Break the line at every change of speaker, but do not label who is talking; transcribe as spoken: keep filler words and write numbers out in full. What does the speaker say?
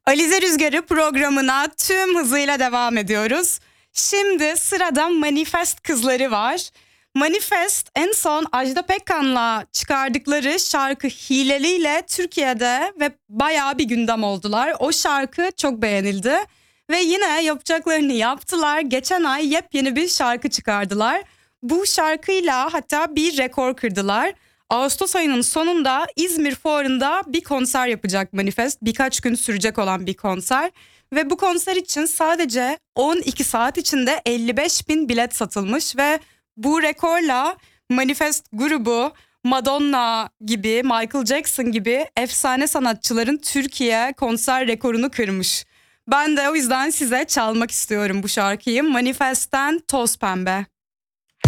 Alize Rüzgarı programına tüm hızıyla devam ediyoruz. Şimdi sırada Manifest kızları var. Manifest en son Ajda Pekkan'la çıkardıkları şarkı Hileli'yle Türkiye'de ve bayağı bir gündem oldular. O şarkı çok beğenildi ve yine yapacaklarını yaptılar. Geçen ay yepyeni bir şarkı çıkardılar. Bu şarkıyla hatta bir rekor kırdılar. Ağustos ayının sonunda İzmir Fuarı'nda bir konser yapacak Manifest. Birkaç gün sürecek olan bir konser. Ve bu konser için sadece on iki saat içinde elli beş bin bilet satılmış. Ve bu rekorla Manifest grubu Madonna gibi, Michael Jackson gibi efsane sanatçıların Türkiye konser rekorunu kırmış. Ben de o yüzden size çalmak istiyorum bu şarkıyı. Manifest'ten Toz Pembe.